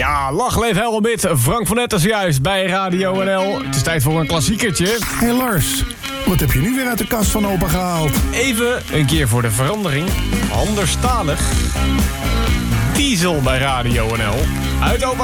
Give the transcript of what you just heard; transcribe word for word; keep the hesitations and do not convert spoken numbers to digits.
Ja, lach, leef, huil, bid. Frank van Etten juist bij Radio N L. Het is tijd voor een klassiekertje. Hé hey Lars, wat heb je nu weer uit de kast van opa gehaald? Even een keer voor de verandering. Anderstalig. Diesel bij Radio N L. Uit opa.